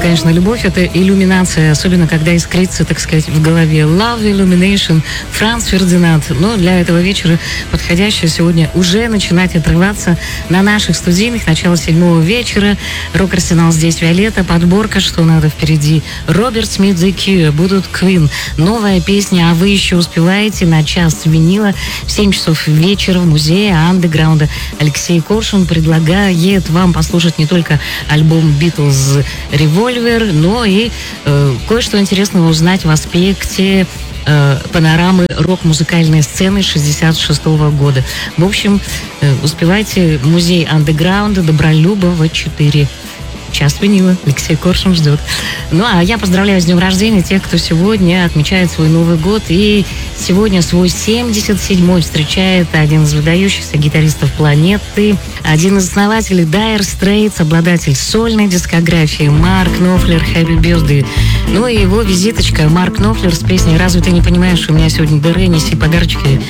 конечно, любовь — это иллюминация, особенно когда искрится, так сказать, в голове. Love Illumination, Франц Фердинанд. Но для этого вечера подходящее сегодня уже начинать отрываться на наших студийных. Начало 7 вечера. Рок-арсенал здесь, Виолетта. Подборка «Что надо впереди». Роберт Смит, The Cure, будут Queen. Новая песня «А вы еще успеваете» на час винила в 7 часов вечера в музее андеграунда. Алексей Коршун предлагает вам послушать не только альбом Beatles Revolver, но и кое-что интересного узнать в аспекте панорамы рок-музыкальной сцены 66 года. В общем, успевайте. Музей андеграунда, Добролюбова 4. Час винила. Алексей Коршун ждет. Ну, а я поздравляю с днем рождения тех, кто сегодня отмечает свой Новый год. И сегодня свой 77-й встречает один из выдающихся гитаристов планеты, один из основателей Dire Straits, обладатель сольной дискографии Марк Knopfler, Happy Birthday. Ну и его визиточка Марк Knopfler с песней «Разве ты не понимаешь, что у меня сегодня дыры, неси подарочки».